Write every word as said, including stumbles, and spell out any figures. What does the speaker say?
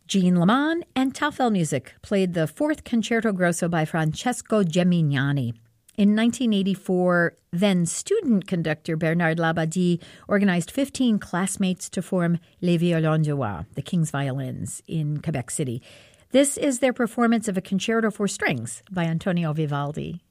Jean Leman and Taffel Music played the fourth Concerto Grosso by Francesco Gemignani. In nineteen eighty-four, then-student conductor Bernard Labadie organized fifteen classmates to form Les Violons du Roi, the King's Violins, in Quebec City. This is their performance of a concerto for strings by Antonio Vivaldi.